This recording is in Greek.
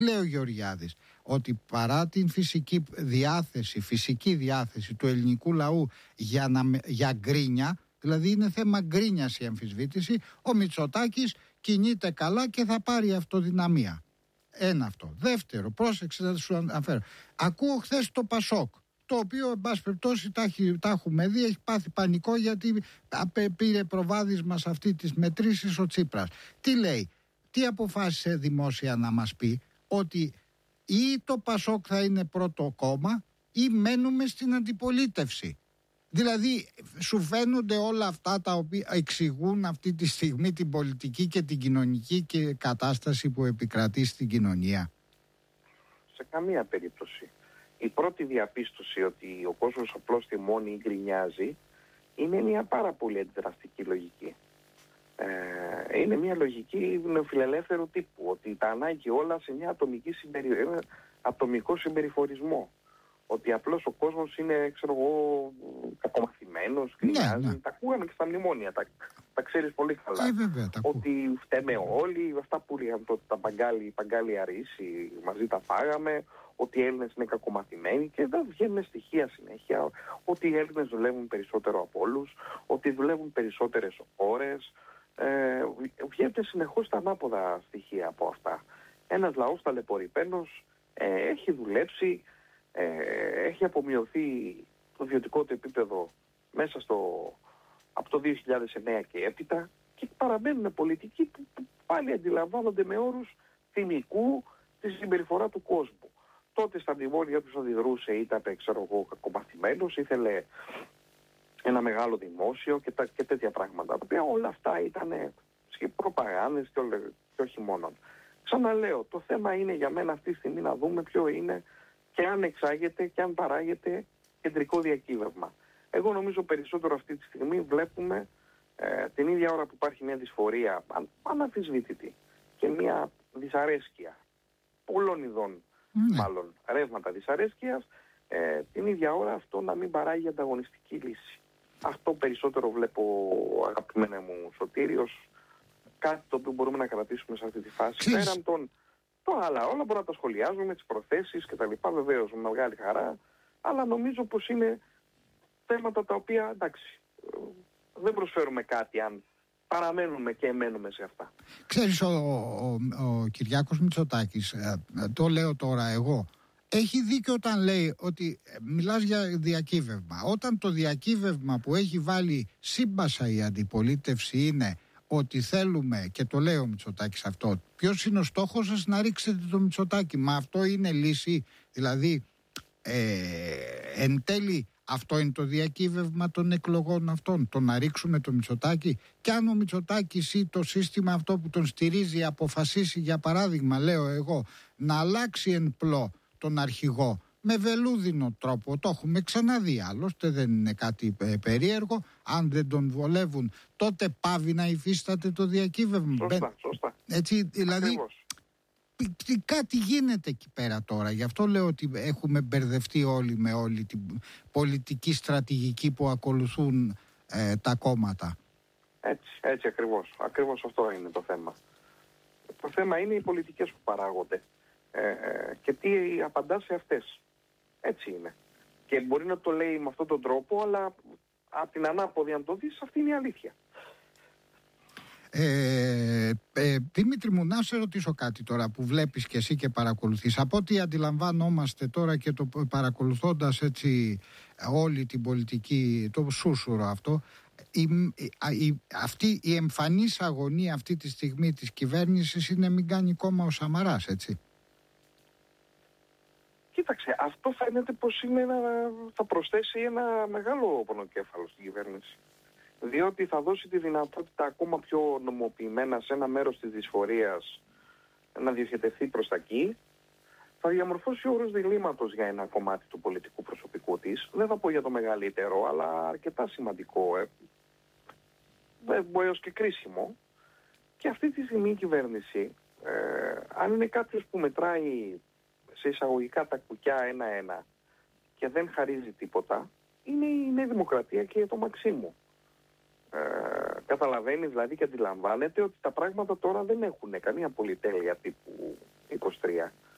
Λέει ο Γεωργιάδης ότι παρά την φυσική διάθεση του ελληνικού λαού για γκρίνια, δηλαδή είναι θέμα γκρίνιας η αμφισβήτηση, ο Μητσοτάκης κινείται καλά και θα πάρει αυτοδυναμία. Ένα αυτό. Δεύτερο, πρόσεξε να σου αναφέρω. Ακούω χθες το Πασόκ, το οποίο εν πάση περιπτώσει τα έχουμε δει, έχει πάθει πανικό γιατί πήρε προβάδισμα σε αυτή τις μετρήσεις ο Τσίπρας. Τι λέει, τι αποφάσισε δημόσια να μας πει? Ότι ή το Πασόκ θα είναι πρώτο κόμμα ή μένουμε στην αντιπολίτευση. Δηλαδή σου φαίνονται όλα αυτά τα οποία εξηγούν αυτή τη στιγμή την πολιτική και την κοινωνική και κατάσταση που επικρατεί στην κοινωνία? Σε καμία περίπτωση. Η πρώτη διαπίστωση ότι ο κόσμος απλώς θυμώνει ή γκρινιάζει είναι μια πάρα πολύ αντιδραστική λογική. Είναι μια λογική νεοφιλελεύθερου τύπου, ότι τα ανάγκη όλα σε μια ατομικό συμπεριφορισμό. Ότι απλώς ο κόσμος είναι, ξέρω εγώ, κακομαθημένος, γκρινιάζει. Ναι. Τα ακούγαμε και στα μνημόνια, τα ξέρεις πολύ καλά. Βέβαια, ότι φταίμε όλοι, αυτά που λέγαμε τότε, τα παγκάλια ρίση, μαζί τα φάγαμε, ότι οι Έλληνες είναι κακομαθημένοι και δεν βγαίνουν στοιχεία συνέχεια, ότι οι Έλληνες δουλεύουν περισσότερο από όλους, ότι δουλεύουν περισσότερες ώρες. Βγαίνουν συνεχώς τα ανάποδα στοιχεία από αυτά. Ένας λαός ταλαιπωρημένος έχει δουλέψει, έχει απομειωθεί το βιωτικό του επίπεδο μέσα από το 2009 και έπειτα και παραμένουν πολιτικοί που πάλι αντιλαμβάνονται με όρους θυμικού τη συμπεριφορά του κόσμου. Τότε στα μνημόνια τους αντιδρούσε, ήταν κακομαθημένος, ήθελε ένα μεγάλο δημόσιο και τέτοια πράγματα. Τα οποία όλα αυτά ήταν προπαγάνδες και όχι μόνο. Ξαναλέω, το θέμα είναι για μένα αυτή τη στιγμή να δούμε ποιο είναι και αν εξάγεται και αν παράγεται κεντρικό διακύβευμα. Εγώ νομίζω περισσότερο αυτή τη στιγμή βλέπουμε την ίδια ώρα που υπάρχει μια δυσφορία αναμφισβήτητη και μια δυσαρέσκεια πολλών ειδών, μάλλον ρεύματα δυσαρέσκειας, την ίδια ώρα αυτό να μην παράγει ανταγωνιστική λύση. Αυτό περισσότερο βλέπω, αγαπημένα μου Σωτήρη, ως κάτι το οποίο μπορούμε να κρατήσουμε σε αυτή τη φάση. Πέραν το άλλα, όλα μπορούμε να τα σχολιάζουμε, τις προθέσεις και τα λοιπά, βεβαίως με μεγάλη χαρά, αλλά νομίζω πως είναι θέματα τα οποία, εντάξει, δεν προσφέρουμε κάτι αν παραμένουμε και εμένουμε σε αυτά. Ξέρεις, ο Κυριάκος Μητσοτάκης, το λέω τώρα εγώ, έχει δίκιο όταν λέει ότι μιλάς για διακύβευμα. Όταν το διακύβευμα που έχει βάλει σύμπασα η αντιπολίτευση είναι ότι θέλουμε, και το λέει ο Μητσοτάκης αυτό, ποιος είναι ο στόχος σας? Να ρίξετε το Μητσοτάκη. Μα αυτό είναι λύση? Δηλαδή εν τέλει αυτό είναι το διακύβευμα των εκλογών αυτών, το να ρίξουμε το Μητσοτάκη? Και αν ο Μητσοτάκης ή το σύστημα αυτό που τον στηρίζει αποφασίσει, για παράδειγμα λέω εγώ, να αλλάξει εν πλώ τον αρχηγό με βελούδινο τρόπο, το έχουμε ξαναδεί, άλλωστε δεν είναι κάτι περίεργο, αν δεν τον βολεύουν τότε πάβει να υφίσταται το διακύβευμα. Σωστά. Έτσι, δηλαδή κάτι γίνεται εκεί πέρα τώρα. Γι' αυτό λέω ότι έχουμε μπερδευτεί όλοι με όλη την πολιτική στρατηγική που ακολουθούν τα κόμματα. Έτσι ακριβώς. Ακριβώς αυτό είναι το θέμα. Το θέμα είναι οι πολιτικές που παράγονται και τι απαντά σε αυτές. Έτσι είναι. Και μπορεί να το λέει με αυτόν τον τρόπο, αλλά από την ανάποδη αν το δεις, αυτή είναι η αλήθεια. Δημήτρη μου, να σε ρωτήσω κάτι τώρα που βλέπεις και εσύ και παρακολουθείς. Από ό,τι αντιλαμβανόμαστε τώρα και το παρακολουθώντας έτσι όλη την πολιτική, το σούσουρο αυτό, αυτή η εμφανής αγωνία αυτή τη στιγμή της κυβέρνησης είναι μην κάνει κόμμα ο Σαμαράς, έτσι? Κοίταξε, αυτό φαίνεται πως θα προσθέσει ένα μεγάλο πονοκέφαλο στην κυβέρνηση. Διότι θα δώσει τη δυνατότητα ακόμα πιο νομοποιημένα σε ένα μέρος της δυσφορίας να διοχετευτεί προς τα εκεί. Θα διαμορφώσει όρους διλήμματος για ένα κομμάτι του πολιτικού προσωπικού της. Δεν θα πω για το μεγαλύτερο, αλλά αρκετά σημαντικό. Έως και κρίσιμο. Και αυτή τη στιγμή η κυβέρνηση, αν είναι κάποιος που μετράει σε εισαγωγικά τα κουκιά ένα-ένα και δεν χαρίζει τίποτα, είναι η Νέα Δημοκρατία και το Μαξίμου. Καταλαβαίνει δηλαδή και αντιλαμβάνεται ότι τα πράγματα τώρα δεν έχουν καμία πολυτέλεια τύπου 23.